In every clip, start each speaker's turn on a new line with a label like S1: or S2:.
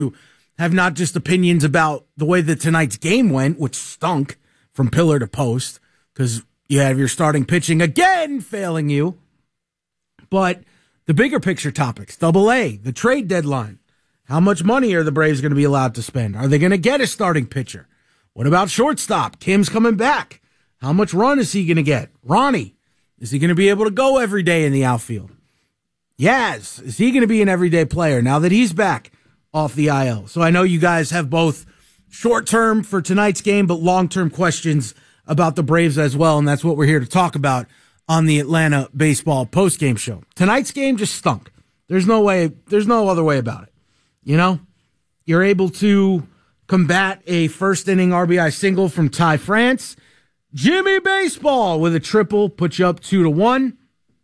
S1: have not just opinions about the way that tonight's game went, which stunk from pillar to post, because you have your starting pitching again failing you, but the bigger picture topics, AA, the trade deadline. How much money are the Braves going to be allowed to spend? Are they going to get a starting pitcher? What about shortstop? Kim's coming back. How much run is he going to get? Ronnie, is he going to be able to go every day in the outfield? Yaz, is he going to be an everyday player now that he's back off the IL? So I know you guys have both short-term for tonight's game, but long-term questions about the Braves as well, and that's what we're here to talk about on the Atlanta Baseball postgame show. Tonight's game just stunk. There's no other way about it. You know, you're able to combat a first-inning RBI single from Ty France. Jimmy Baseball with a triple, put you up 2-1.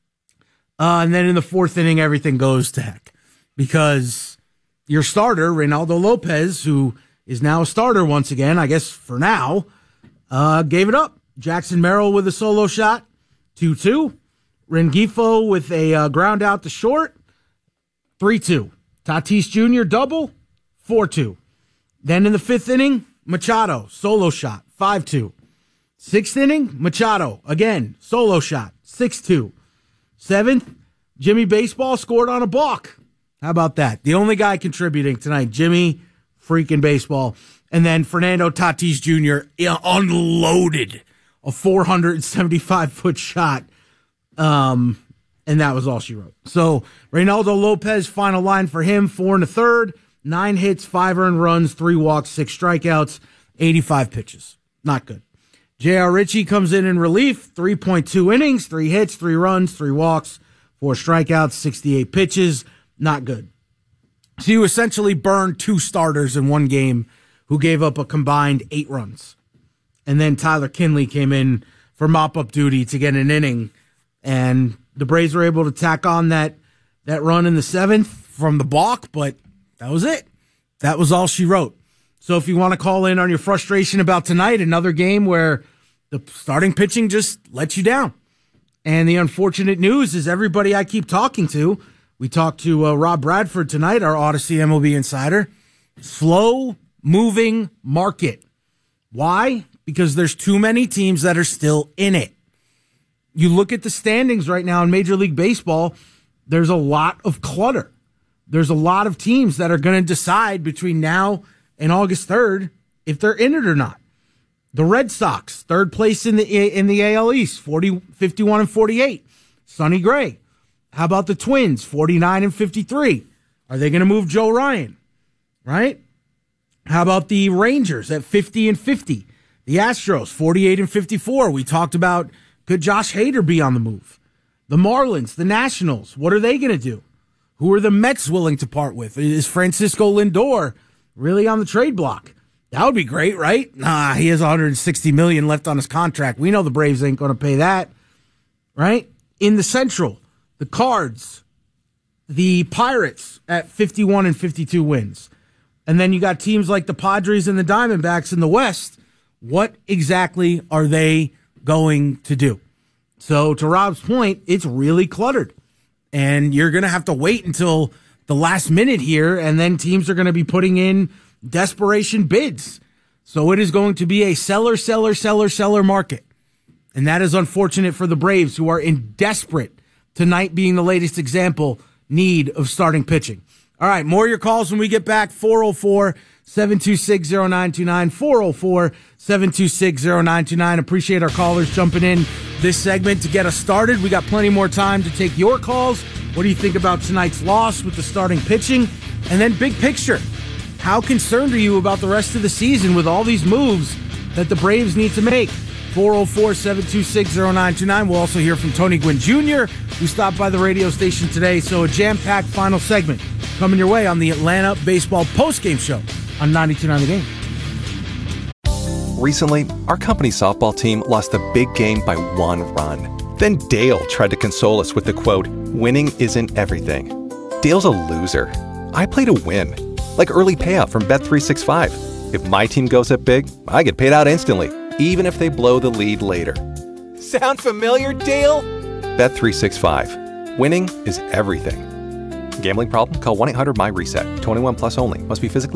S1: And then in the fourth inning, everything goes to heck because your starter, Reynaldo Lopez, who is now a starter once again, I guess for now, gave it up. Jackson Merrill with a solo shot, 2-2. Rengifo with a ground out to short, 3-2. Tatis Jr. double, 4-2. Then in the fifth inning, Machado, solo shot, 5-2. Sixth inning, Machado, again, solo shot, 6-2. Seventh, Jimmy Baseball scored on a balk. How about that? The only guy contributing tonight, Jimmy freaking Baseball. And then Fernando Tatis Jr. unloaded a 475-foot shot. And that was all she wrote. So Reynaldo Lopez, final line for him, 4 1/3, 9 hits, 5 earned runs, 3 walks, 6 strikeouts, 85 pitches. Not good. J.R. Ritchie comes in relief, 3.2 innings, 3 hits, 3 runs, 3 walks, 4 strikeouts, 68 pitches. Not good. So you essentially burned 2 starters in one game who gave up a combined 8 runs. And then Tyler Kinley came in for mop-up duty to get an inning, and the Braves were able to tack on that run in the 7th from the balk, but that was it. That was all she wrote. So if you want to call in on your frustration about tonight, another game where the starting pitching just lets you down. And the unfortunate news is everybody I keep talking to, we talked to Rob Bradford tonight, our Odyssey MLB insider, slow-moving market. Why? Because there's too many teams that are still in it. You look at the standings right now in Major League Baseball, there's a lot of clutter. There's a lot of teams that are going to decide between now and August 3rd if they're in it or not. The Red Sox, third place in the AL East, 51-48. Sonny Gray. How about the Twins, 49-53? Are they going to move Joe Ryan? Right? How about the Rangers at 50-50? The Astros, 48-54. We talked about, could Josh Hader be on the move? The Marlins, the Nationals, what are they going to do? Who are the Mets willing to part with? Is Francisco Lindor really on the trade block? That would be great, right? Nah, he has $160 million left on his contract. We know the Braves ain't going to pay that, right? In the Central, the Cards, the Pirates at 51-52 wins. And then you got teams like the Padres and the Diamondbacks in the West. What exactly are they going to do? So to Rob's point, it's really cluttered. And you're going to have to wait until the last minute here, and then teams are going to be putting in desperation bids. So it is going to be a seller market. And that is unfortunate for the Braves, who are in desperate, tonight being the latest example, need of starting pitching. All right, more of your calls when we get back. 404-726-0929, 404-726-0929. Appreciate our callers jumping in this segment to get us started. We got plenty more time to take your calls. What do you think about tonight's loss with the starting pitching? And then big picture, how concerned are you about the rest of the season with all these moves that the Braves need to make? 404-726-0929. We'll also hear from Tony Gwynn Jr., who stopped by the radio station today. So a jam-packed final segment coming your way on the Atlanta Baseball postgame show on 92.9 The Game.
S2: Recently, our company softball team lost a big game by 1 run. Then Dale tried to console us with the quote, "Winning isn't everything." Dale's a loser. I play to win. Like early payout from Bet365. If my team goes up big, I get paid out instantly, even if they blow the lead later. Sound familiar, Dale? Bet365. Winning is everything. Gambling problem? Call 1-800-MY-RESET. 21 plus only. Must be physically